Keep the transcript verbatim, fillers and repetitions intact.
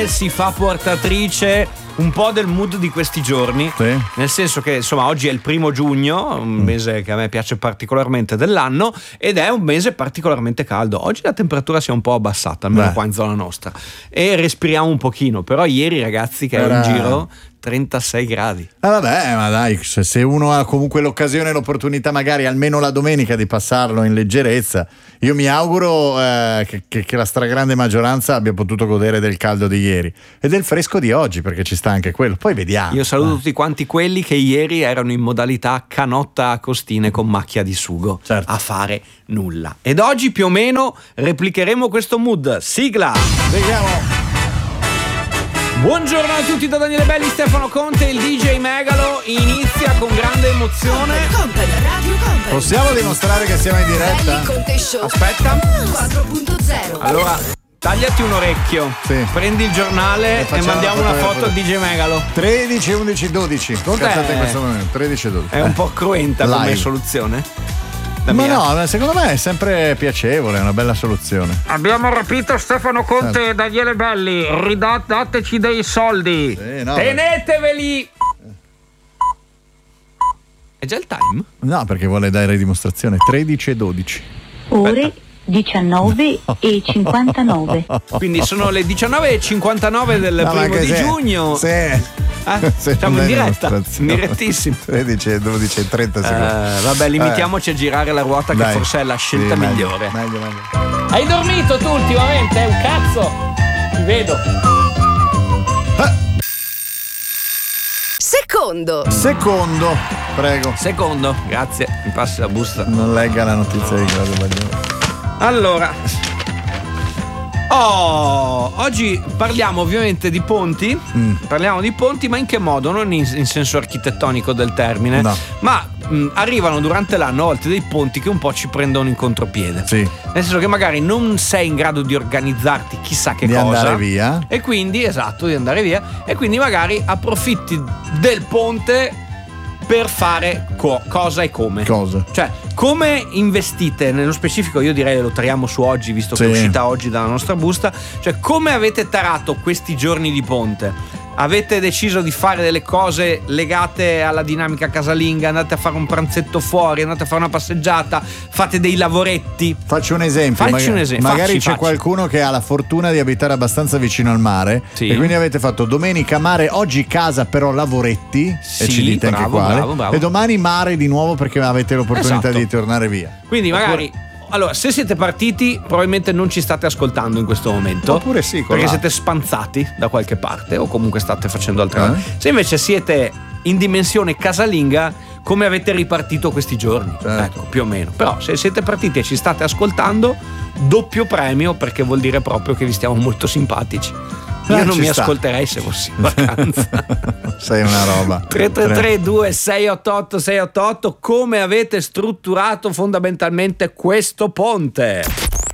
si fa portatrice un po' del mood di questi giorni, sì. Nel senso che insomma oggi è il primo giugno, un mese che a me piace particolarmente dell'anno, ed è un mese particolarmente caldo. Oggi la temperatura si è un po' abbassata, almeno Beh. qua in zona nostra, e respiriamo un pochino, però ieri ragazzi che Era... ero in giro trentasei gradi. Ah vabbè, ma dai, se uno ha comunque l'occasione e l'opportunità magari almeno la domenica di passarlo in leggerezza, io mi auguro eh, che, che, che la stragrande maggioranza abbia potuto godere del caldo di ieri e del fresco di oggi, perché ci sta anche quello, poi vediamo. Io saluto tutti quanti quelli che ieri erano in modalità canotta a costine con macchia di sugo, certo. A fare nulla. Ed oggi più o meno replicheremo questo mood. Sigla! Vediamo. Buongiorno a tutti da Daniele Belli, Stefano Conte, il D J Megalo inizia con grande emozione. Company, Radio Company. Possiamo dimostrare che siamo in diretta? Belli Conte Show. Aspetta. quattro punto zero. Allora, tagliati un orecchio, sì. Prendi il giornale e, e mandiamo una foto al D J Megalo. tredici, undici, dodici. Scazzate in questo momento. tredici, dodici. È un po' cruenta come Live. soluzione. La Ma mia. no, secondo me è sempre piacevole, è una bella soluzione. Abbiamo rapito Stefano Conte Certo. e Daniele Belli. Ridat- dateci dei soldi. Sì, no, Teneteveli. È già il time? No, perché vuole dare dimostrazione. tredici e dodici. Ore diciannove e cinquantanove. Quindi sono le diciannove e cinquantanove del No, ma primo che di se- giugno. Sì. Ah, Se siamo non in dai diretta, dimostrazione. direttissimo. tredici e dodici e trenta secondi. Eh, vabbè, limitiamoci a girare la ruota, che Dai. forse è la scelta Sì, meglio, migliore. Meglio, meglio. Hai dormito tu ultimamente? È un cazzo. Ti vedo. Secondo. Secondo, prego. Secondo, grazie. Mi passi la busta. Non legga la notizia di Claudio Baglioni. Allora, oh, oggi parliamo ovviamente di ponti. Mm. Parliamo di ponti, ma in che modo? Non in, in senso architettonico del termine, No. ma mh, arrivano durante l'anno a volte dei ponti che un po' ci prendono in contropiede. Sì. Nel senso che magari non sei in grado di organizzarti chissà che Di cosa. andare via. E quindi, esatto, di andare via. E quindi magari approfitti del ponte per fare co- cosa e come. Cosa? Cioè, come investite, nello specifico io direi lo tariamo su oggi, visto Sì. che è uscita oggi dalla nostra busta, cioè come avete tarato questi giorni di ponte? Avete deciso di fare delle cose legate alla dinamica casalinga, andate a fare un pranzetto fuori, andate a fare una passeggiata, fate dei lavoretti? Faccio un esempio. Facci Maga- un esempio, Magari facci, c'è facci. qualcuno che ha la fortuna di abitare abbastanza vicino al mare. Sì. E quindi avete fatto domenica mare, oggi casa però lavoretti. Sì, e ci dite bravo, anche quale. bravo, bravo. E domani mare di nuovo perché avete l'opportunità Esatto. di tornare via. Quindi magari... Allora, se siete partiti, probabilmente non ci state ascoltando in questo momento. Oppure sì, con perché la- siete spanzati da qualche parte o comunque state facendo altre Eh? cose. Se invece siete in dimensione casalinga, come avete ripartito questi giorni? Certo. Ecco, più o meno. Però se siete partiti e ci state ascoltando, doppio premio, perché vuol dire proprio che vi stiamo molto simpatici. Io Eh, non ci mi sta. ascolterei se fossi in vacanza. Sei una roba. tre tre tre due sei otto otto sei otto otto. Come avete strutturato fondamentalmente questo ponte?